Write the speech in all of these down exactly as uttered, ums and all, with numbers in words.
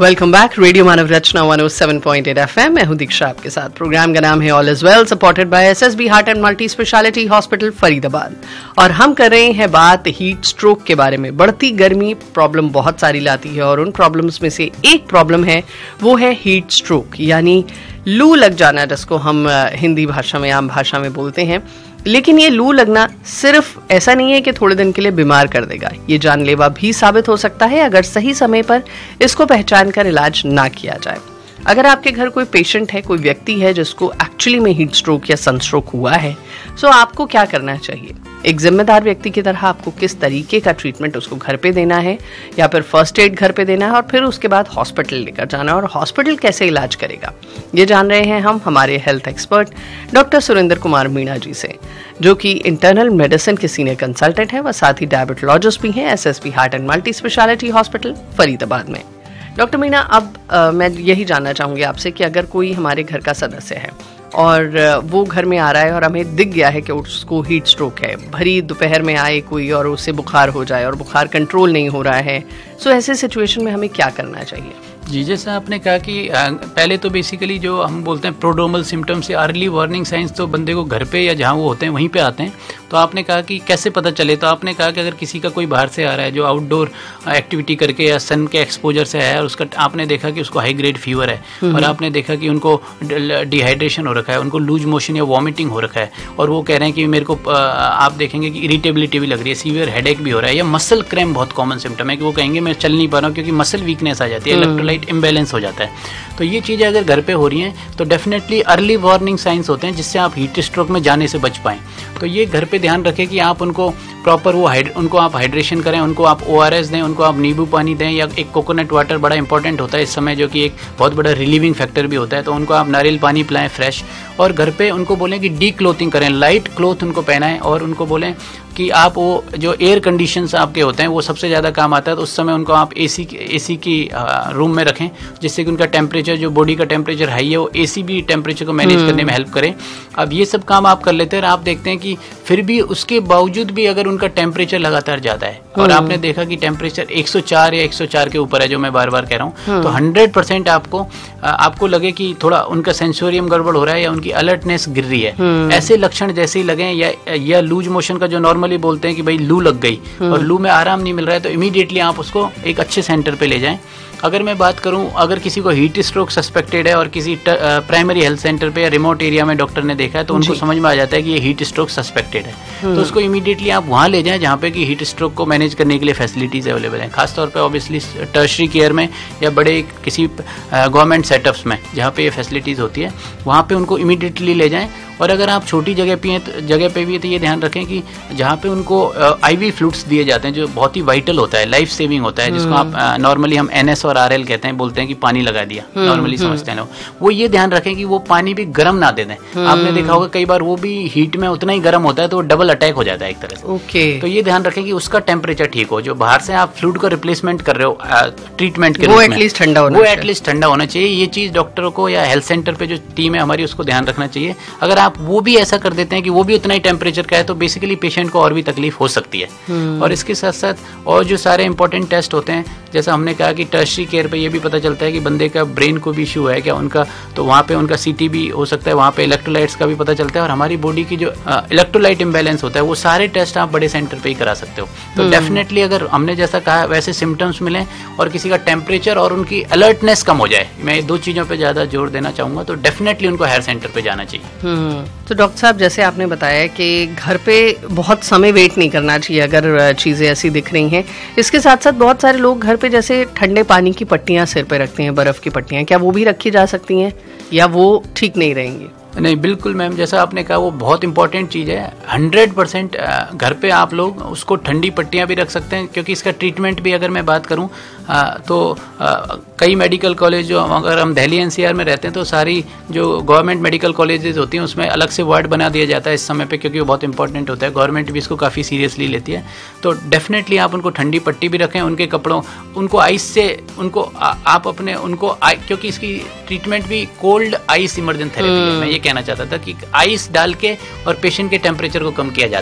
Welcome back. Radio मानव रचना one O seven point eight F M. मैं हूं दीक्षा आपके साथ। प्रोग्राम का नाम है all is well, supported by SSB heart and multi speciality hospital Faridabad. और हम कर रहे हैं बात हीट स्ट्रोक के बारे में। बढ़ती गर्मी प्रॉब्लम बहुत सारी लाती है और उन प्रॉब्लम्स में से एक प्रॉब्लम है वो है हीट स्ट्रोक, यानी लू लग जाना, जिसको हम हिंदी भाषा में, आम भाषा में बोलते हैं। लेकिन ये लू लगना सिर्फ ऐसा नहीं है कि थोड़े दिन के लिए बीमार कर देगा, ये जानलेवा भी साबित हो सकता है अगर सही समय पर इसको पहचान कर इलाज ना किया जाए। अगर आपके घर कोई पेशेंट है, कोई व्यक्ति है जिसको एक्चुअली में हीट स्ट्रोक या सनस्ट्रोक हुआ है, तो आपको क्या करना चाहिए? एक जिम्मेदार व्यक्ति की तरह आपको किस तरीके का ट्रीटमेंट उसको घर पे देना है, या फिर फर्स्ट एड घर पे देना है और फिर उसके बाद हॉस्पिटल लेकर जाना, और हॉस्पिटल कैसे इलाज करेगा, ये जान रहे हैं हम हमारे health expert doctor Surendra Kumar Meena जी से, जो कि इंटरनल मेडिसिन के सीनियर कंसल्टेंट है व साथ ही डायबिटोलॉजिस्ट भी हैं SSB heart and multi speciality hospital Faridabad में। डॉक्टर मीणा, अब आ, मैं यही जानना चाहूँगी आपसे कि अगर कोई हमारे घर का सदस्य है और वो घर में आ रहा है और हमें दिख गया है कि उसको हीट स्ट्रोक है, भरी दोपहर में आए कोई और उससे बुखार हो जाए और बुखार कंट्रोल नहीं हो रहा है, सो ऐसे सिचुएशन में हमें क्या करना चाहिए? जी, जैसा आपने कहा कि पहले तो बेसिकली जो हम बोलते हैं प्रोड्रोमल सिम्टम्स या अर्ली वार्निंग साइंस, तो बंदे को घर पे या जहाँ वो होते हैं वहीं पे आते हैं। तो आपने कहा कि कैसे पता चले, तो आपने कहा कि अगर किसी का कोई बाहर से आ रहा है जो आउटडोर एक्टिविटी करके या सन के एक्सपोजर से आया है और उसका आपने देखा कि उसको हाई ग्रेड फीवर है और आपने देखा कि उनको डिहाइड्रेशन हो रखा है, उनको लूज मोशन या वॉमिटिंग हो रखा है और वो कह रहे हैं कि मेरे को, आप देखेंगे कि इरिटेबिलिटी भी लग रही है, सीवियर हेडेक भी हो रहा है, या मसल क्रैम्प बहुत कॉमन सिम्टम है कि वो कहेंगे मैं चल नहीं पा रहा हूँ क्योंकि मसल वीकनेस आ जाती है, इलेक्ट्रोलाइट इम्बैलेंस हो जाता है। तो ये चीज़ें अगर घर पे हो रही हैं तो डेफिनेटली अर्ली वार्निंग साइंस होते हैं जिससे आप हीट स्ट्रोक में जाने से बच पाएँ। तो ये घर पे ध्यान रखें कि आप उनको प्रॉपर वो हाइड उनको आप हाइड्रेशन करें, उनको आप ओ आर एस दें, उनको आप नींबू पानी दें, या एक कोकोनट वाटर बड़ा इंपॉर्टेंट होता है इस समय, जो कि एक बहुत बड़ा रिलीविंग फैक्टर भी होता है। तो उनको आप नारियल पानी पिलाएं फ्रेश, और घर पे उनको बोलें कि डी क्लोथिंग करें, लाइट क्लोथ उनको पहनाएं, और उनको बोलें कि आप वो जो एयर कंडीशंस आपके होते हैं वो सबसे ज़्यादा काम आता है, तो उस समय उनको आप एसी एसी की रूम में रखें जिससे कि उनका टेम्परेचर, जो बॉडी का टेम्परेचर हाई है, वो एसी भी टेम्परेचर को मैनेज करने में हेल्प करे। अब ये सब काम आप कर लेते हैं और आप देखते हैं कि फिर भी उसके बावजूद भी अगर उनका टेम्परेचर लगातार ज़्यादा है और आपने देखा कि टेम्परेचर एक सौ चार या एक सौ चार के ऊपर है, जो मैं बार बार कह रहा हूँ, तो हंड्रेड परसेंट आपको आपको लगे कि थोड़ा उनका सेंसोरियम गड़बड़ हो रहा है या उनकी अलर्टनेस गिर रही है, ऐसे लक्षण जैसे ही लगे, या या लूज मोशन का जो नॉर्मली बोलते हैं कि भाई लू लग गई और लू में आराम नहीं मिल रहा है, तो इमीडिएटली आप उसको एक अच्छे सेंटर पे ले जाएं। अगर मैं बात करूं, अगर किसी को हीट स्ट्रोक सस्पेक्टेड है और किसी प्राइमरी हेल्थ सेंटर पे या रिमोट एरिया में डॉक्टर ने देखा है, तो उनको समझ में आ जाता है कि ये हीट स्ट्रोक सस्पेक्टेड है, तो उसको इमीडिएटली आप वहाँ ले जाएं जहाँ पे कि हीट स्ट्रोक को मैनेज करने के लिए फैसिलिटीज़ अवेलेबल हैं। खासतौर पे ऑब्वियसली टर्शरी केयर में या बड़े किसी गवर्नमेंट सेटअप्स में जहाँ पे ये फैसिलिटीज़ होती है, वहाँ पे उनको इमीडिएटली ले जाएं। और अगर आप छोटी जगह पे हैं जगह पे भी है तो ये ध्यान रखें कि जहाँ पे उनको आईवी फ्लूइड्स दिए जाते हैं, जो बहुत ही वाइटल होता है, लाइफ सेविंग होता है, जिसको आप नॉर्मली हम एनएस और आरएल कहते हैं, बोलते हैं कि पानी लगा दिया, नॉर्मली समझते हैं लोग, वो ये ध्यान रखें कि वो पानी भी गर्म ना दे दें। आपने देखा होगा कई बार वो भी हीट में उतना ही गर्म होता है तो वो डबल अटैक हो जाता है एक तरह से। okay. तो ये ध्यान रखें कि उसका टेम्परेचर ठीक हो, जो बाहर से आप फ्लूइड का रिप्लेसमेंट कर रहे हो ट्रीटमेंट के, वो एटलीस्ट ठंडा होना वो एटलीस्ट ठंडा होना चाहिए। ये चीज डॉक्टरों को या हेल्थ सेंटर पे जो टीम है हमारी उसको ध्यान रखना चाहिए। अगर आप वो भी ऐसा कर देते हैं कि वो भी उतना ही टेम्परेचर का है, तो बेसिकली पेशेंट को और भी तकलीफ हो सकती है। और इसके साथ साथ और जो सारे इंपॉर्टेंट टेस्ट होते हैं, जैसा हमने कहा कि टर्शरी केयर पे ये भी पता चलता है कि बंदे का ब्रेन को भी इशू है क्या उनका, तो वहाँ पे उनका सीटी भी हो सकता है, वहाँ पे इलेक्ट्रोलाइट्स का भी पता चलता है, और हमारी बॉडी की जो इलेक्ट्रोलाइट इम्बैलेंस होता है वो सारे टेस्ट आप बड़े सेंटर पे ही करा सकते हो। तो डेफिनेटली अगर हमने जैसा कहा वैसे सिम्टम्स मिलें और किसी का टेम्परेचर और उनकी अलर्टनेस कम हो जाए, मैं दो चीज़ों पर ज़्यादा जोर देना चाहूँगा, तो डेफिनेटली उनको हायर सेंटर पर जाना चाहिए। तो डॉक्टर साहब, जैसे आपने बताया कि घर पे बहुत समय वेट नहीं करना चाहिए अगर चीज़ें ऐसी दिख रही हैं, इसके साथ साथ बहुत सारे लोग घर पे जैसे ठंडे पानी की पट्टियाँ सिर पे रखते हैं, बर्फ़ की पट्टियाँ, क्या वो भी रखी जा सकती हैं या वो ठीक नहीं रहेंगी? नहीं, बिल्कुल मैम, जैसा आपने कहा वो बहुत इंपॉर्टेंट चीज़ है। हंड्रेड परसेंट घर पे आप लोग उसको ठंडी पट्टियाँ भी रख सकते हैं, क्योंकि इसका ट्रीटमेंट भी अगर मैं बात करूँ तो आ, कई मेडिकल कॉलेज जो अगर हम दिल्ली एनसीआर में रहते हैं तो सारी जो गवर्नमेंट मेडिकल कॉलेजेस होती हैं उसमें अलग से वार्ड बना दिया जाता है इस समय पे, क्योंकि वो बहुत इंपॉर्टेंट होता है, गवर्नमेंट भी इसको काफ़ी सीरियसली लेती है। तो डेफिनेटली आप उनको ठंडी पट्टी भी रखें, उनके कपड़ों, उनको आइस से उनको आ, आप अपने उनको, क्योंकि इसकी ट्रीटमेंट भी कोल्ड आइस इमरजेंट थेरेपी है, मैं ये कहना चाहता था कि आइस डाल के और पेशेंट के टेम्परेचर को कम किया जाता है।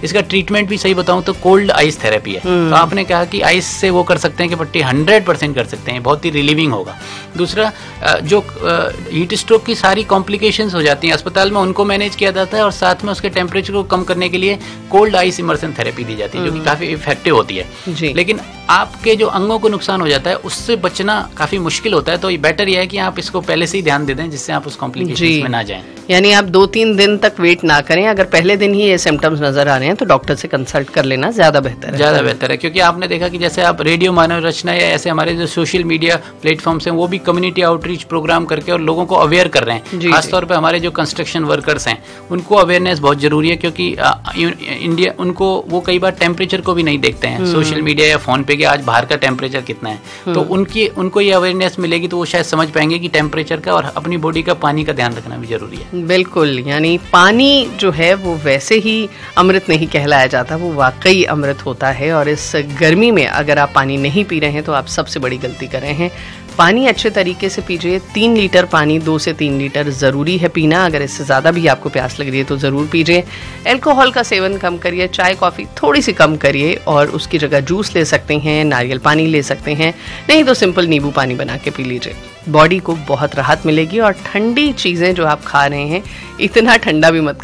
इसका ट्रीटमेंट भी सही बताऊं तो कोल्ड आइस थेरेपी है। तो आपने कहा कि आइस से वो कर सकते हैं कि पट्टी हंड्रेड परसेंट कर सकते हैं, बहुत ही रिलीविंग होगा। दूसरा, जो हीट स्ट्रोक की सारी कॉम्प्लिकेशंस हो जाती हैं अस्पताल में, उनको मैनेज किया जाता है और साथ में उसके टेम्परेचर को कम करने के लिए कोल्ड आइस इमर्सन थेरेपी दी जाती है, जो कि काफी इफेक्टिव होती है। लेकिन आपके जो अंगों को नुकसान हो जाता है उससे बचना काफी मुश्किल होता है, तो ये बेटर ये है कि आप इसको पहले से ही ध्यान दे दें, जिससे आप उस कॉम्प्लिकेशंस में ना जाएं। यानी आप दो तीन दिन तक वेट ना करें, अगर पहले दिन ही ये सिम्टम्स नजर आ रहे हैं तो डॉक्टर से कंसल्ट कर लेना ज्यादा बेहतर है। ज्यादा बेहतर है, क्योंकि आपने देखा कि जैसे आप रेडियो मानव रचना या ऐसे हमारे जो सोशल मीडिया प्लेटफॉर्म्स हैं वो भी कम्युनिटी आउटरीच प्रोग्राम करके और लोगों को अवेयर कर रहे हैं। खासतौर पर हमारे जो कंस्ट्रक्शन वर्कर्स हैं उनको अवेयरनेस बहुत जरूरी है, क्योंकि इंडिया उनको वो कई बार टेम्परेचर को भी नहीं देखते हैं सोशल मीडिया या फोन पे कि आज बाहर का टेम्परेचर कितना है। तो उनकी उनको ये अवेयरनेस मिलेगी तो वो शायद समझ पाएंगे कि टेम्परेचर का और अपनी बॉडी का पानी का ध्यान रखना भी जरूरी है। बिल्कुल, यानी पानी जो है वो वैसे ही अमृत नहीं कहलाया जाता, वो वाकई अमृत होता है। और इस गर्मी में अगर आप पानी नहीं पी रहे हैं तो आप सबसे बड़ी गलती कर रहे हैं। पानी अच्छे तरीके से पीजिए। तीन लीटर पानी, दो से तीन लीटर ज़रूरी है पीना। अगर इससे ज़्यादा भी आपको प्यास लग रही है तो ज़रूर पीजिए। अल्कोहल का सेवन कम करिए, चाय कॉफ़ी थोड़ी सी कम करिए और उसकी जगह जूस ले सकते हैं, नारियल पानी ले सकते हैं, नहीं तो सिंपल नींबू पानी बना के पी लीजिए। बॉडी को बहुत राहत मिलेगी। और ठंडी चीज़ें जो आप खा रहे हैं, इतना ठंडा भी मत